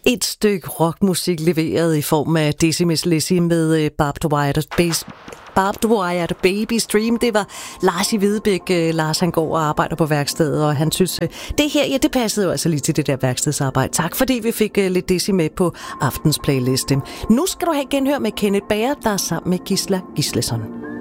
Et stykke rockmusik leveret i form af Decimus Lizzy med Barbed Wire Baby Stream. Det var Lars i Hvidebæk. Lars, han går og arbejder på værkstedet, og han synes, det her, ja, det passede jo altså lige til det der værkstedsarbejde. Tak fordi vi fik lidt Desi med på aftens playliste. Nu skal du have genhør med Kenneth Bager, der er sammen med Gisla Gislason.